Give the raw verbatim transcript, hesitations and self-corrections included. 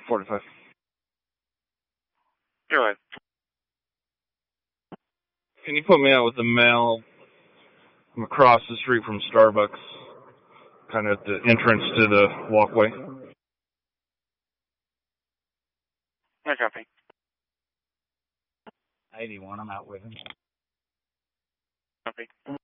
forty-five. Go ahead. Can you put me out with the mail? I'm across the street from Starbucks, kind of at the entrance to the walkway. No copy. eighty-one, I'm out with him. Copy.